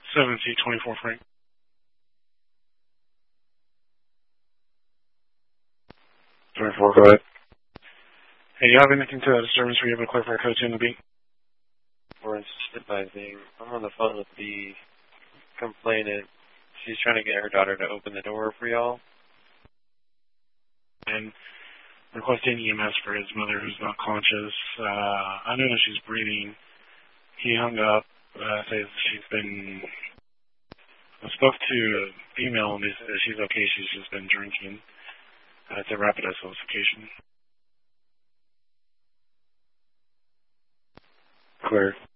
7C24 Frank. 24, go ahead. Hey, you have anything to that disturbance where you able to clarify code 2 in the B? We're supervising. I'm on the phone with the complainant. She's trying to get her daughter to open the door for y'all. And requesting EMS for his mother who's not conscious. I know that she's breathing. He hung up. Says she's been... I spoke to a female and they said she's okay. She's just been drinking. It's a rapid escalation. Clear.